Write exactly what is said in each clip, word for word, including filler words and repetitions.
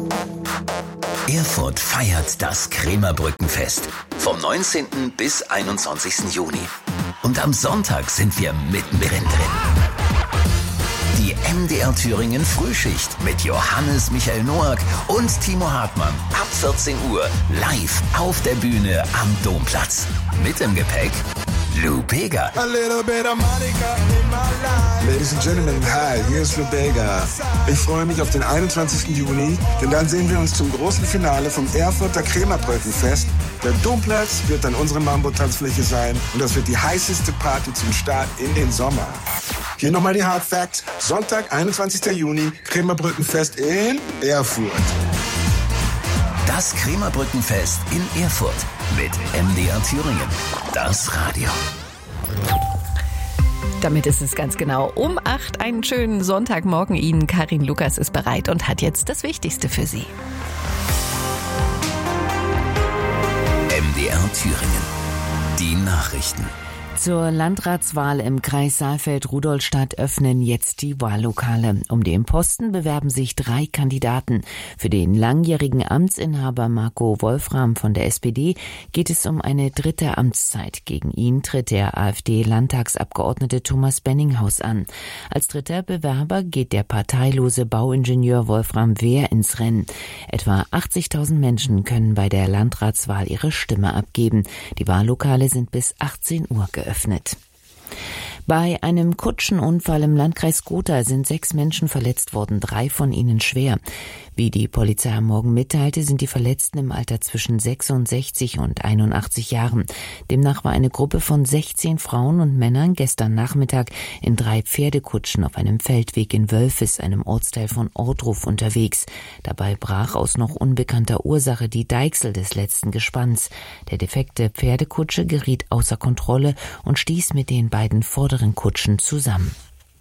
Erfurt feiert das Krämerbrückenfest vom neunzehnten bis einundzwanzigsten Juni. Und am Sonntag sind wir mittendrin drin. Die M D R Thüringen Frühschicht mit Johannes Michael Noack und Timo Hartmann ab vierzehn Uhr live auf der Bühne am Domplatz. Mit im Gepäck Lou Bega. A little bit of Monica in my life. Ladies and Gentlemen, hi, hier ist Lou Bega. Ich freue mich auf den einundzwanzigsten Juni, denn dann sehen wir uns zum großen Finale vom Erfurter Krämerbrückenfest. Der Domplatz wird dann unsere Mambo-Tanzfläche sein und das wird die heißeste Party zum Start in den Sommer. Hier nochmal die Hard Facts. Sonntag, einundzwanzigsten Juni, Krämerbrückenfest in Erfurt. Das Krämerbrückenfest in Erfurt mit M D R Thüringen. Das Radio. Damit ist es ganz genau um acht. Einen schönen Sonntagmorgen Ihnen. Karin Lukas ist bereit und hat jetzt das Wichtigste für Sie. M D R Thüringen. Die Nachrichten. Zur Landratswahl im Kreis Saalfeld-Rudolstadt öffnen jetzt die Wahllokale. Um den Posten bewerben sich drei Kandidaten. Für den langjährigen Amtsinhaber Marco Wolfram von der S P D geht es um eine dritte Amtszeit. Gegen ihn tritt der AfD-Landtagsabgeordnete Thomas Benninghaus an. Als dritter Bewerber geht der parteilose Bauingenieur Wolfram Wehr ins Rennen. Etwa achtzigtausend Menschen können bei der Landratswahl ihre Stimme abgeben. Die Wahllokale sind bis achtzehn Uhr geöffnet. Öffnet. Bei einem Kutschenunfall im Landkreis Gotha sind sechs Menschen verletzt worden, drei von ihnen schwer. Wie die Polizei am Morgen mitteilte, sind die Verletzten im Alter zwischen sechsundsechzig und einundachtzig Jahren. Demnach war eine Gruppe von sechzehn Frauen und Männern gestern Nachmittag in drei Pferdekutschen auf einem Feldweg in Wölfes, einem Ortsteil von Ortruf, unterwegs. Dabei brach aus noch unbekannter Ursache die Deichsel des letzten Gespanns. Der defekte Pferdekutsche geriet außer Kontrolle und stieß mit den beiden vorderen Kutschen zusammen.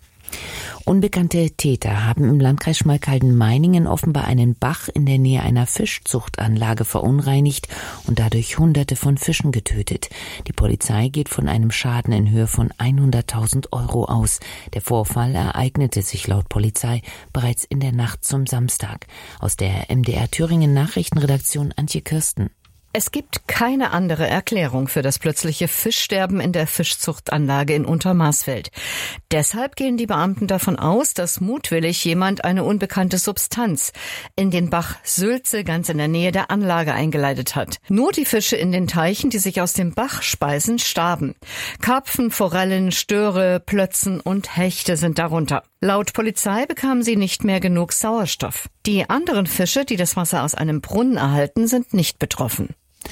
Unbekannte Täter haben im Landkreis Schmalkalden-Meiningen offenbar einen Bach in der Nähe einer Fischzuchtanlage verunreinigt und dadurch Hunderte von Fischen getötet. Die Polizei geht von einem Schaden in Höhe von hunderttausend Euro aus. Der Vorfall ereignete sich laut Polizei bereits in der Nacht zum Samstag. Aus der M D R Thüringen Nachrichtenredaktion Antje Kirsten. Es gibt keine andere Erklärung für das plötzliche Fischsterben in der Fischzuchtanlage in Untermaßfeld. Deshalb gehen die Beamten davon aus, dass mutwillig jemand eine unbekannte Substanz in den Bach Sülze ganz in der Nähe der Anlage eingeleitet hat. Nur die Fische in den Teichen, die sich aus dem Bach speisen, starben. Karpfen, Forellen, Störe, Plötzen und Hechte sind darunter. Laut Polizei bekamen sie nicht mehr genug Sauerstoff. Die anderen Fische, die das Wasser aus einem Brunnen erhalten, sind nicht betroffen.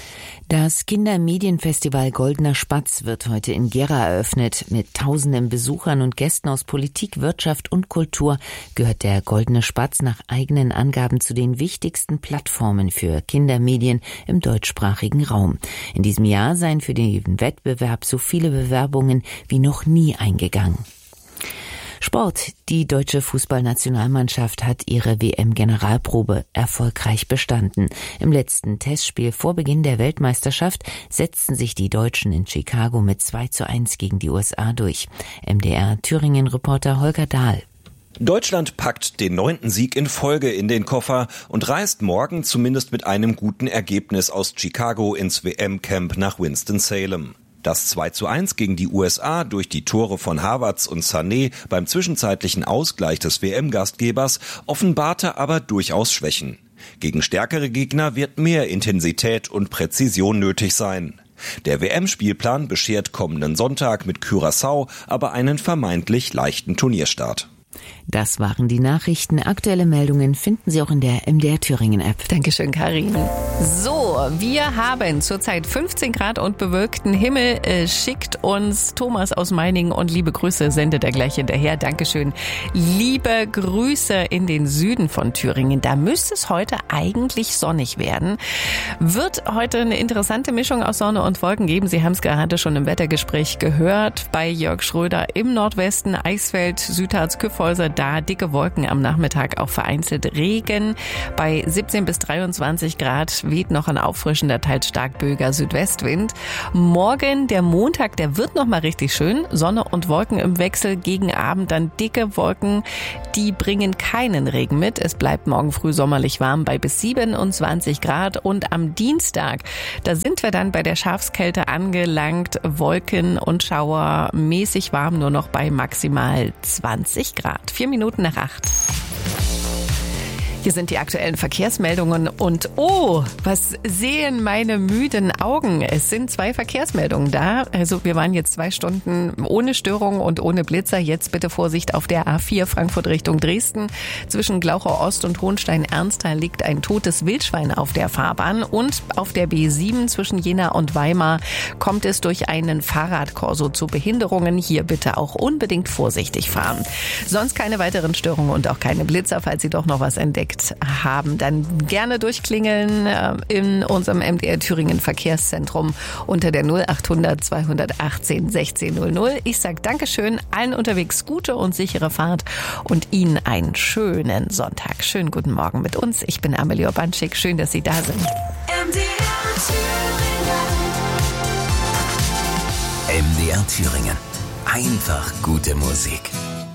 Das Kindermedienfestival Goldener Spatz wird heute in Gera eröffnet. Mit tausenden Besuchern und Gästen aus Politik, Wirtschaft und Kultur gehört der Goldene Spatz nach eigenen Angaben zu den wichtigsten Plattformen für Kindermedien im deutschsprachigen Raum. In diesem Jahr seien für den Wettbewerb so viele Bewerbungen wie noch nie eingegangen. Sport. Die deutsche Fußballnationalmannschaft hat ihre W M-Generalprobe erfolgreich bestanden. Im letzten Testspiel vor Beginn der Weltmeisterschaft setzten sich die Deutschen in Chicago mit zwei zu eins gegen die U S A durch. M D R Thüringen-Reporter Holger Dahl. Deutschland packt den neunten Sieg in Folge in den Koffer und reist morgen zumindest mit einem guten Ergebnis aus Chicago ins W M-Camp nach Winston-Salem. Das zwei zu eins gegen die U S A durch die Tore von Havertz und Sané beim zwischenzeitlichen Ausgleich des W M-Gastgebers offenbarte aber durchaus Schwächen. Gegen stärkere Gegner wird mehr Intensität und Präzision nötig sein. Der W M-Spielplan beschert kommenden Sonntag mit Curaçao aber einen vermeintlich leichten Turnierstart. Das waren die Nachrichten. Aktuelle Meldungen finden Sie auch in der M D R Thüringen-App. Dankeschön, Karin. So, wir haben zurzeit fünfzehn Grad und bewölkten Himmel. Äh, schickt uns Thomas aus Meiningen und liebe Grüße sendet er gleich hinterher. Dankeschön. Liebe Grüße in den Süden von Thüringen. Da müsste es heute eigentlich sonnig werden. Wird heute eine interessante Mischung aus Sonne und Wolken geben. Sie haben es gerade schon im Wettergespräch gehört. Bei Jörg Schröder im Nordwesten, Eisfeld, Südharz, Küffel Gewächshäuser, da dicke Wolken am Nachmittag, auch vereinzelt Regen. Bei siebzehn bis dreiundzwanzig Grad weht noch ein auffrischender, teils stark böiger Südwestwind. Morgen, der Montag, der wird noch mal richtig schön. Sonne und Wolken im Wechsel, gegen Abend dann dicke Wolken. Die bringen keinen Regen mit. Es bleibt morgen früh sommerlich warm bei bis siebenundzwanzig Grad. Und am Dienstag, da sind wir dann bei der Schafskälte angelangt. Wolken und Schauer, mäßig warm, nur noch bei maximal zwanzig Grad. Vier Minuten nach acht. Hier sind die aktuellen Verkehrsmeldungen und oh, was sehen meine müden Augen? Es sind zwei Verkehrsmeldungen da. Also wir waren jetzt zwei Stunden ohne Störung und ohne Blitzer. Jetzt bitte Vorsicht auf der A vier Frankfurt Richtung Dresden. Zwischen Glauchau Ost und Hohenstein-Ernsthal liegt ein totes Wildschwein auf der Fahrbahn. Und auf der B sieben zwischen Jena und Weimar kommt es durch einen Fahrradkorso zu Behinderungen. Hier bitte auch unbedingt vorsichtig fahren. Sonst keine weiteren Störungen und auch keine Blitzer, falls Sie doch noch was entdecken haben, dann gerne durchklingeln in unserem M D R Thüringen Verkehrszentrum unter der null achthundert zweihundertachtzehn sechzehn null null. Ich sage Dankeschön, allen unterwegs gute und sichere Fahrt und Ihnen einen schönen Sonntag. Schönen guten Morgen mit uns. Ich bin Amelie Obanschik. Schön, dass Sie da sind. M D R Thüringen. M D R Thüringen. Einfach gute Musik.